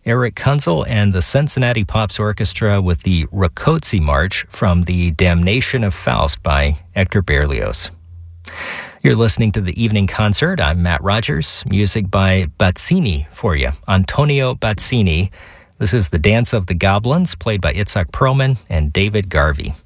Eric Kunzel and the Cincinnati Pops Orchestra with the Rákóczi March from The Damnation of Faust by Hector Berlioz. You're listening to the Evening Concert. I'm Matt Rogers. Music by Bazzini for you. Antonio Bazzini. This is The Dance of the Goblins, played by Itzhak Perlman and David Garvey.